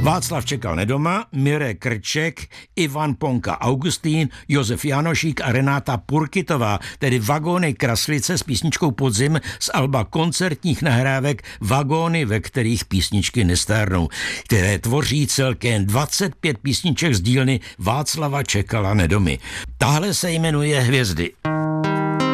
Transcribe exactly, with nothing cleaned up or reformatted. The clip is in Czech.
Václav Čekal Nedoma, Mirek Krček, Ivan Ponka Augustín, Josef Janošík a Renáta Purkytová, tedy Vagóny Kraslice s písničkou Podzim z alba koncertních nahrávek Vagóny, ve kterých písničky nestárnou, které tvoří celkem dvacet pět písniček z dílny Václava Čekala Nedomy. Tahle se jmenuje Hvězdy.